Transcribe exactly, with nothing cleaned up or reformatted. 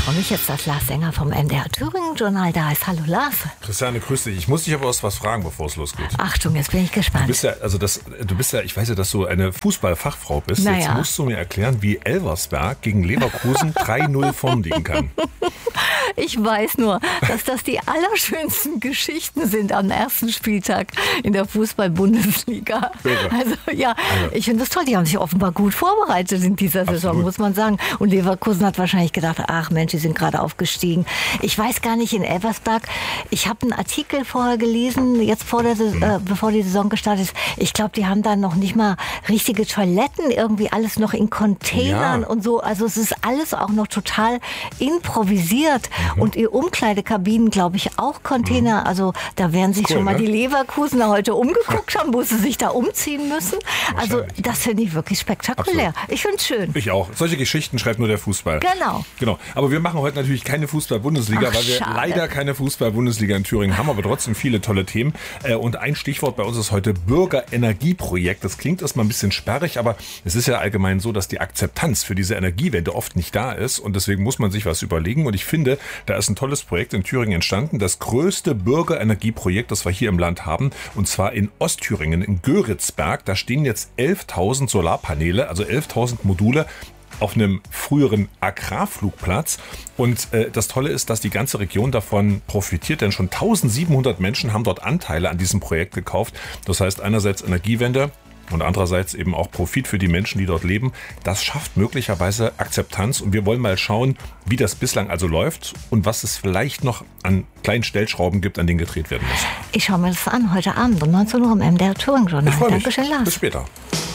freue mich jetzt, dass Lars Sänger vom M D R Thüringen-Journal da ist. Hallo Lars. Christiane, grüß dich. Ich muss dich aber was fragen, bevor es losgeht. Achtung, jetzt bin ich gespannt. Du bist ja, also das, du bist ja, ich weiß ja, dass du eine Fußballfachfrau bist. Naja. Jetzt musst du mir erklären, wie Elversberg gegen Leverkusen drei null vorn liegen kann. Ich weiß nur, dass das die allerschönsten Geschichten sind am ersten Spieltag in der Fußball-Bundesliga. Also ja, also. Ich finde das toll. Die haben sich offenbar gut vorbereitet in dieser Saison, Absolut. muss man sagen. Und Leverkusen hat wahrscheinlich gedacht, ach Mensch, die sind gerade aufgestiegen. Ich weiß gar nicht, in Elversberg, ich habe einen Artikel vorher gelesen, jetzt vor der, mhm. äh, bevor die Saison gestartet ist. Ich glaube, die haben da noch nicht mal richtige Toiletten, irgendwie alles noch in Containern ja. und so. Also es ist alles auch noch total improvisiert. Mhm. Und ihr Umkleidekabinen, glaube ich, auch Container. Mhm. Also da werden sich cool, schon mal ne? die Leverkusener heute umgeguckt haben, wo sie sich da umziehen müssen. Also das finde ich wirklich spektakulär. Absolut. Ich finde es schön. Ich auch. Solche Geschichten schreibt nur der Fußball. Genau. Genau. Aber wir machen heute natürlich keine Fußball-Bundesliga, Ach, weil wir schade. leider keine Fußball-Bundesliga in Thüringen haben, aber trotzdem viele tolle Themen. Und ein Stichwort bei uns ist heute Bürgerenergieprojekt. Das klingt erstmal ein bisschen sperrig, aber es ist ja allgemein so, dass die Akzeptanz für diese Energiewende oft nicht da ist und deswegen muss man sich was überlegen. Und ich finde, da ist ein tolles Projekt in Thüringen entstanden. Das größte Bürgerenergieprojekt, das wir hier im Land haben, und zwar in Ostthüringen, in Göritzberg. Da stehen jetzt elftausend Solarpaneele, also elftausend Module auf einem früheren Agrarflugplatz. Und äh, das Tolle ist, dass die ganze Region davon profitiert, denn schon eintausendsiebenhundert Menschen haben dort Anteile an diesem Projekt gekauft. Das heißt einerseits Energiewende und andererseits eben auch Profit für die Menschen, die dort leben. Das schafft möglicherweise Akzeptanz und wir wollen mal schauen, wie das bislang also läuft und was es vielleicht noch an kleinen Stellschrauben gibt, an denen gedreht werden muss. Ich schaue mir das an heute Abend um neunzehn Uhr im M D R Thüringen-Journal. Ich freue mich. Dankeschön, Lars. Bis später.